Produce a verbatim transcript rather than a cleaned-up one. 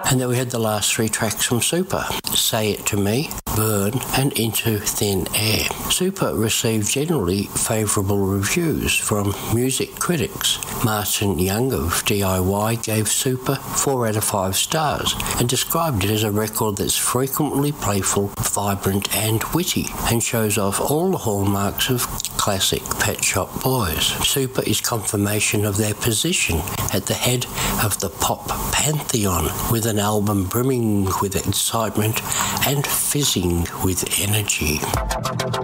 And then we had the last three tracks from Super, Say It To Me, Burn and Into Thin Air. Super received generally favourable reviews from music critics. Martin Young of D I Y gave Super four out of five stars and described it as a record that's frequently playful, vibrant and witty, and shows off all the hallmarks of classic Pet Shop Boys. Super is confirmation of their position at the head of the pop pantheon, with an album brimming with excitement and fizzing with energy.